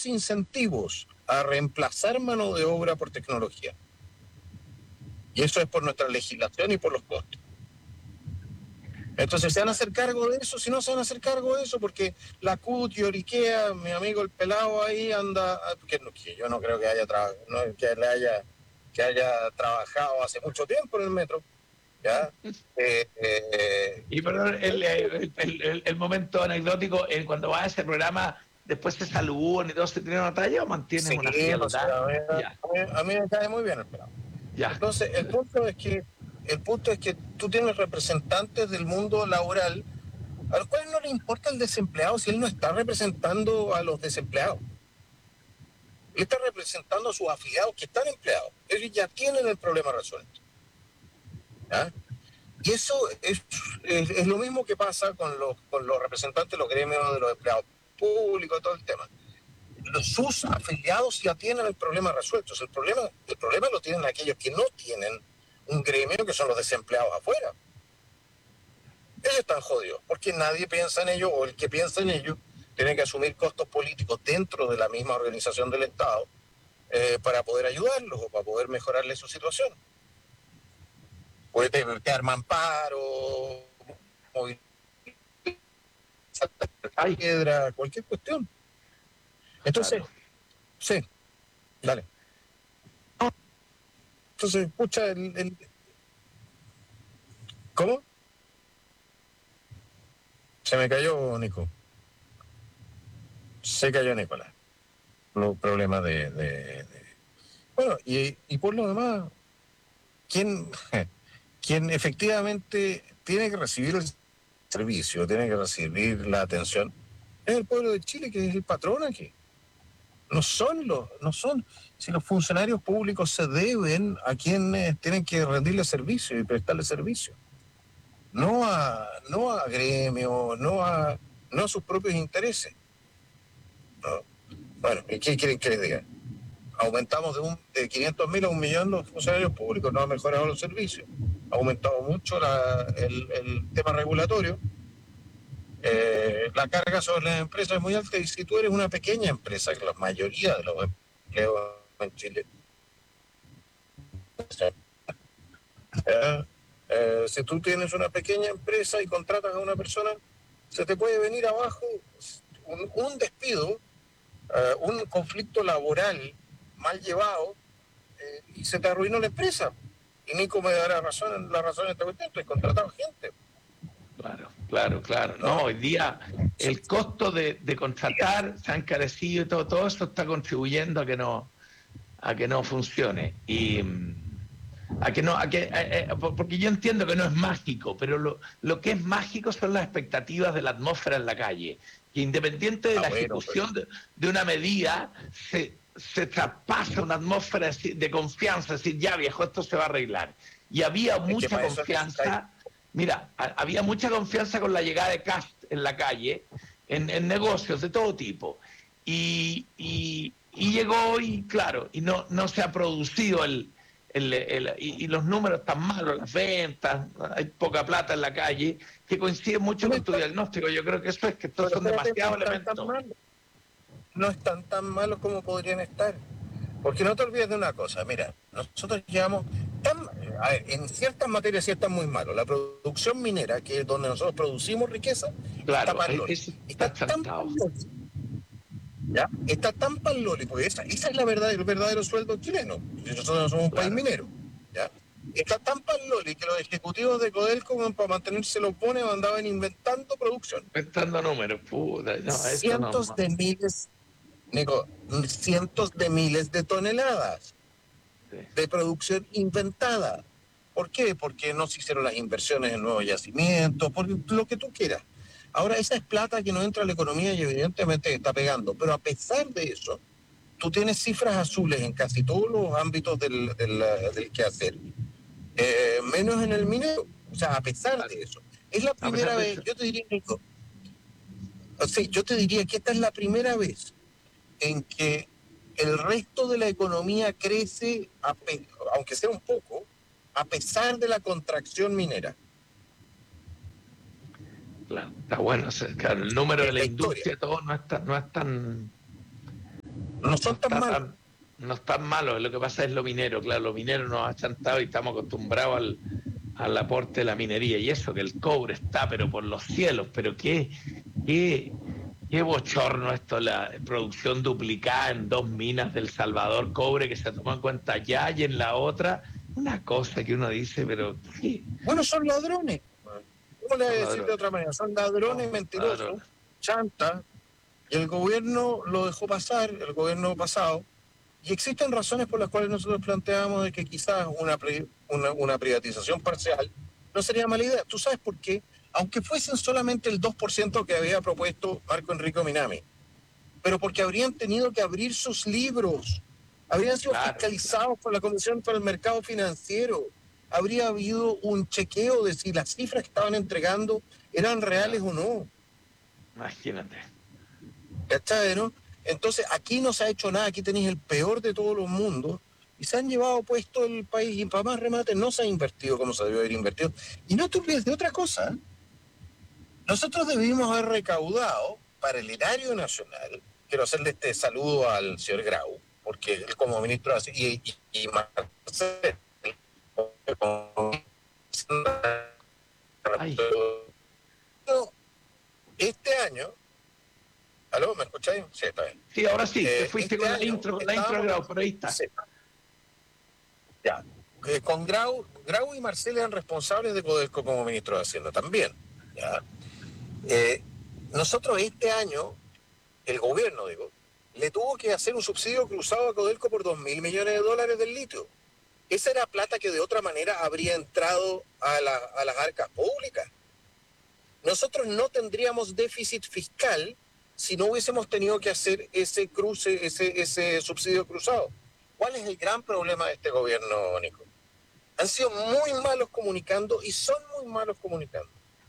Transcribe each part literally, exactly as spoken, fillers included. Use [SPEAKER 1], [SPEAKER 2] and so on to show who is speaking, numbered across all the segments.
[SPEAKER 1] menos incentivos a reemplazar mano de obra por tecnología. Y eso es por nuestra legislación y por los costos. Entonces, ¿se van a hacer cargo de eso? Si no se van a hacer cargo de eso, porque la C U T y Oriquea, mi amigo el pelado ahí anda, que, que yo no creo que haya, tra- no, que le haya, que haya trabajado hace mucho tiempo en el metro, ¿ya? Eh, eh,
[SPEAKER 2] Y perdón, el, el, el, el, el momento anecdótico, eh, cuando vas a ese programa, después se saludan y todo, ¿se tienen una talla o mantienes
[SPEAKER 1] sí,
[SPEAKER 2] una
[SPEAKER 1] pues,
[SPEAKER 2] frialdad?
[SPEAKER 1] a, mí,
[SPEAKER 2] Ya,
[SPEAKER 1] a, mí, a mí me cae muy bien el pelado.
[SPEAKER 2] ya.
[SPEAKER 1] Entonces, el punto es que el punto es que tú tienes representantes del mundo laboral a los cuales no le importa el desempleado si él no está representando a los desempleados. Él está representando a sus afiliados que están empleados. Ellos ya tienen el problema resuelto. ¿Ya? Y eso es, es, es lo mismo que pasa con los, con los representantes de los gremios de los empleados públicos, todo el tema. Los, sus afiliados ya tienen el problema resuelto. El problema, el problema lo tienen aquellos que no tienen un gremio, que son los desempleados afuera. Ellos están jodidos, porque nadie piensa en ellos, o el que piensa en ellos tiene que asumir costos políticos dentro de la misma organización del Estado eh, para poder ayudarlos o para poder mejorarles su situación. Puede te, te arman paro,
[SPEAKER 2] Ay,
[SPEAKER 1] piedra, cualquier cuestión. Entonces,
[SPEAKER 2] claro.
[SPEAKER 1] sí, dale. Entonces, escucha el, el... ¿Cómo? Se me cayó, Nico. Se cayó Nicolás. Los problemas de... de, de... Bueno, y, y por lo demás, ¿quién, quien efectivamente tiene que recibir el servicio, tiene que recibir la atención, es el pueblo de Chile, que es el patrón aquí. No son los, no son, si los funcionarios públicos se deben a quienes tienen que rendirle servicio y prestarle servicio. No a, no a gremios, no a, no a sus propios intereses. No. Bueno, ¿y qué quieren que les diga? Aumentamos de, un, de quinientos mil a un millón los funcionarios públicos, no ha mejorado los servicios. Ha aumentado mucho la, el, el tema regulatorio. Eh, la carga sobre las empresas es muy alta, y si tú eres una pequeña empresa, que la mayoría de los empleos en Chile, eh, eh, si tú tienes una pequeña empresa y contratas a una persona, se te puede venir abajo un, un despido, eh, un conflicto laboral mal llevado, eh, y se te arruinó la empresa. Y Nico me dará razón, la razón en esta cuestión, estoy contratando gente.
[SPEAKER 2] Claro, claro, claro.
[SPEAKER 1] ¿No?
[SPEAKER 2] No, hoy día el costo de, de contratar se ha encarecido y todo, todo eso está contribuyendo a que no, a que no funcione. Y a que no, a que, a, a, porque yo entiendo que no es mágico, pero lo, lo que es mágico son las expectativas de la atmósfera en la calle. Que independiente de
[SPEAKER 1] Ah,
[SPEAKER 2] la
[SPEAKER 1] bueno,
[SPEAKER 2] ejecución
[SPEAKER 1] pero...
[SPEAKER 2] de, de una medida, se, se traspasa una atmósfera de confianza, es decir, ya viejo, esto se va a arreglar. Y había
[SPEAKER 1] Es que
[SPEAKER 2] mucha
[SPEAKER 1] para eso necesitáis...
[SPEAKER 2] confianza. Mira, había mucha confianza con la llegada de Cast en la calle, en, en negocios de todo tipo. Y, y, y llegó y, claro, y no, no se ha producido el... el, el y, y los números están malos, las ventas, hay poca plata en la calle, que coincide mucho
[SPEAKER 1] No
[SPEAKER 2] con tu
[SPEAKER 1] están,
[SPEAKER 2] diagnóstico. Yo creo que eso es que estos
[SPEAKER 1] pero
[SPEAKER 2] son
[SPEAKER 1] espérate, no
[SPEAKER 2] demasiados
[SPEAKER 1] están tan
[SPEAKER 2] elementos.
[SPEAKER 1] malos. No están tan malos como podrían estar. Porque no te olvides de una cosa, mira, nosotros llevamos, tan, a ver, en ciertas materias sí están muy malos. La producción minera, que es donde nosotros producimos riqueza, está
[SPEAKER 2] Claro,
[SPEAKER 1] pal loli.
[SPEAKER 2] eso está
[SPEAKER 1] Está tan
[SPEAKER 2] chantado.
[SPEAKER 1] pal loli, ¿ya? Está tan pal loli, porque esa, esa es la verdad, el verdadero sueldo chileno. Nosotros no somos un país
[SPEAKER 2] Claro.
[SPEAKER 1] minero, ¿ya? Está tan pal loli que los ejecutivos de Codelco, para mantenerse los bonos, andaban inventando producción.
[SPEAKER 2] Inventando números, puta, no, eso no.
[SPEAKER 1] Cientos de miles, Nico, cientos de miles de toneladas
[SPEAKER 2] Sí.
[SPEAKER 1] de producción inventada. ¿Por qué? Porque no se hicieron las inversiones en nuevos yacimientos, por lo que tú quieras. Ahora, esa es plata que no entra a la economía y evidentemente está pegando. Pero a pesar de eso, tú tienes cifras azules en casi todos los ámbitos del, del, del quehacer, eh, menos en el minero. O sea, a pesar
[SPEAKER 2] Claro.
[SPEAKER 1] de eso. Es la
[SPEAKER 2] A pesar
[SPEAKER 1] primera
[SPEAKER 2] de
[SPEAKER 1] vez,
[SPEAKER 2] eso.
[SPEAKER 1] yo te diría, Nico, sí, yo te diría que esta es la primera vez en que el resto de la economía crece, a pe- aunque sea un poco, a pesar de la contracción minera.
[SPEAKER 2] Claro, está bueno. O sea, claro, el número de
[SPEAKER 1] En
[SPEAKER 2] la
[SPEAKER 1] la historia.
[SPEAKER 2] industria, todo no es tan, no es tan,
[SPEAKER 1] No
[SPEAKER 2] No
[SPEAKER 1] son tan
[SPEAKER 2] está
[SPEAKER 1] malos.
[SPEAKER 2] tan, no es tan malo, lo que pasa es lo minero, claro, los mineros nos han chantado y estamos acostumbrados al, al aporte de la minería, y eso, que el cobre está pero por los cielos, pero qué, qué, qué bochorno esto, la producción duplicada en dos minas del Salvador, cobre que se tomó en cuenta ya y en la otra, una cosa que uno dice, pero ¿qué?
[SPEAKER 1] Bueno, son ladrones. ¿Cómo le voy a
[SPEAKER 2] Son
[SPEAKER 1] decir de
[SPEAKER 2] ladrones,
[SPEAKER 1] otra manera? Son ladrones,
[SPEAKER 2] son
[SPEAKER 1] mentirosos,
[SPEAKER 2] ladrones.
[SPEAKER 1] chanta, y el gobierno lo dejó pasar, el gobierno pasado, y existen razones por las cuales nosotros planteamos de que quizás una, pri- una, una privatización parcial no sería mala idea. ¿Tú sabes por qué? Aunque fuesen solamente el dos por ciento que había propuesto Marco Enrico Minami, pero porque habrían tenido que abrir sus libros, habrían sido
[SPEAKER 2] Claro, claro.
[SPEAKER 1] fiscalizados por la Comisión para el Mercado Financiero, habría habido un chequeo de si las cifras que estaban entregando eran reales
[SPEAKER 2] No,
[SPEAKER 1] o no.
[SPEAKER 2] imagínate.
[SPEAKER 1] ¿Cachai, no? Entonces, aquí no se ha hecho nada, aquí tenéis el peor de todos los mundos, y se han llevado puesto el país, y para más remate no se ha invertido como se debió haber invertido. Y no te olvides de otra cosa, nosotros debimos haber recaudado para el erario nacional, quiero hacerle este saludo al señor Grau, porque él como ministro, de- y, y, y Marcel, como-
[SPEAKER 2] Ay,
[SPEAKER 1] este año, ¿aló? ¿Me escucháis? Sí, está bien.
[SPEAKER 2] sí, ahora sí, te
[SPEAKER 1] Eh,
[SPEAKER 2] fuiste
[SPEAKER 1] este
[SPEAKER 2] con la
[SPEAKER 1] año
[SPEAKER 2] intro, la intro
[SPEAKER 1] estábamos,
[SPEAKER 2] grado, pero ahí está.
[SPEAKER 1] sí, ya, eh, con Grau, Grau y Marcel eran responsables de Codelco como ministro de Hacienda también. ¿Ya? Eh, nosotros este año, el gobierno, digo, le tuvo que hacer un subsidio cruzado a Codelco por dos mil millones de dólares del litio. Esa era plata que de otra manera habría entrado a, la, a las arcas públicas. Nosotros no tendríamos déficit fiscal si no hubiésemos tenido que hacer ese cruce, ese, ese subsidio cruzado. ¿Cuál es el gran problema de este gobierno, Nico? Han sido muy malos comunicando y son muy malos comunicando.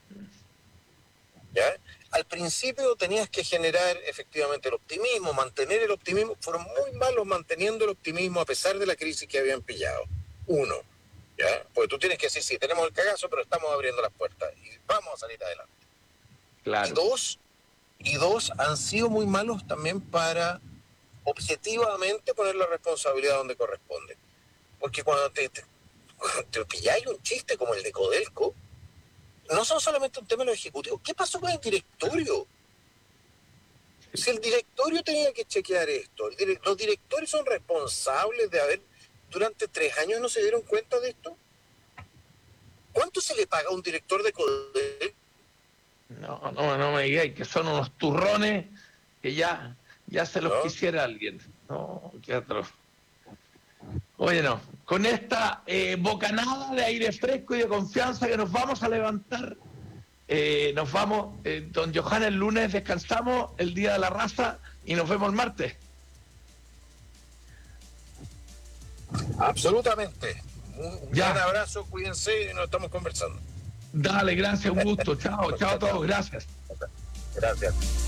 [SPEAKER 1] ¿Ya? Al principio tenías que generar efectivamente el optimismo, mantener el optimismo. Fueron muy malos manteniendo el optimismo a pesar de la crisis que habían pillado. Uno, ¿ya? Porque tú tienes que decir, sí, tenemos el cagazo, pero estamos abriendo las puertas y vamos a salir adelante. Y
[SPEAKER 2] Claro.
[SPEAKER 1] dos, y dos, han sido muy malos también para objetivamente poner la responsabilidad donde corresponde. Porque cuando te, te, cuando te pilláis un chiste como el de Codelco, no son solamente un tema de los ejecutivos. ¿Qué pasó con el directorio? Si el directorio tenía que chequear esto, el dire- los directores son responsables de haber, durante tres años no se dieron cuenta de esto. ¿Cuánto se le paga a un director de Codelco?
[SPEAKER 2] No, no, no me digáis que son unos turrones que ya, ya se los
[SPEAKER 1] ¿No?
[SPEAKER 2] quisiera alguien. No, qué atroz. Oye, no, con esta eh, bocanada de aire fresco y de confianza que nos vamos a levantar, eh, nos vamos, eh, don Johan, el lunes descansamos, el Día de la Raza, y nos vemos el martes.
[SPEAKER 1] Absolutamente. Un, un
[SPEAKER 2] Ya.
[SPEAKER 1] gran abrazo, cuídense y nos estamos conversando.
[SPEAKER 2] Dale, gracias, un gusto. Chao, chao a todos, gracias.
[SPEAKER 1] Gracias.